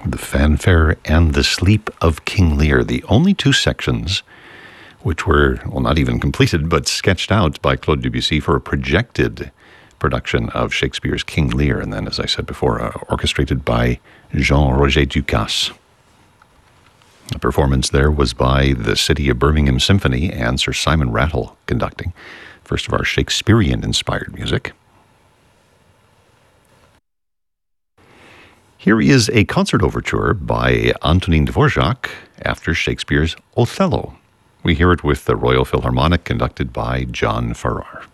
The Fanfare and the Sleep of King Lear, the only two sections which were, well, not even completed, but sketched out by Claude Debussy for a projected production of Shakespeare's King Lear, and then, as I said before, orchestrated by Jean-Roger Ducasse. The performance there was by the City of Birmingham Symphony and Sir Simon Rattle conducting. First of our Shakespearean-inspired music. Here is a concert overture by Antonin Dvorak after Shakespeare's Othello. We hear it with the Royal Philharmonic conducted by John Farrar.